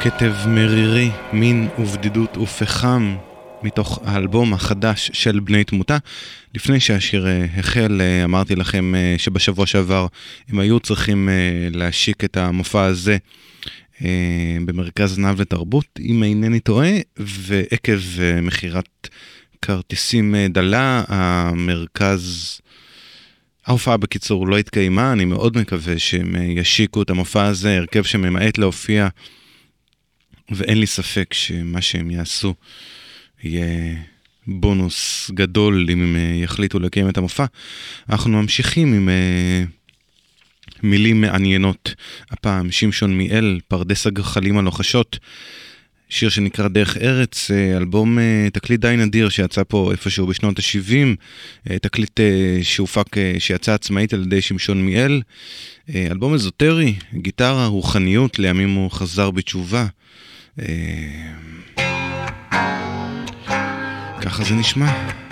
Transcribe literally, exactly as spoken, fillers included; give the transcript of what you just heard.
כתב מרירי, מין ובדידות ופחם, מתוך האלבום החדש של בני תמותה. לפני שהשיר החל, אמרתי לכם שבשבוע שעבר הם היו צריכים להשיק את המופע הזה במרכז נב לתרבות, אם אינני טועה, ועקב מחירת כרטיסים דלה, המרכז... ההופעה בקיצור לא התקיימה. אני מאוד מקווה שהם ישיקו את המופע הזה, הרכב שממעט להופיע, ואין לי ספק שמה שהם יעשו יהיה בונוס גדול אם הם יחליטו לקיים את המופע. אנחנו ממשיכים עם מילים מעניינות. הפעם שמשון מיאל, פרדס הגחלים הלוחשות, שיר שנקרא דרך ארץ, אלבום תקליט די נדיר שיצא פה איפשהו בשנות ה-שבעים, תקליט שהופק, שיצא עצמאית על ידי שמשון מיאל, אלבום אזוטרי, גיטרה, רוחניות, לימים הוא חזר בתשובה. ככה זה נשמע.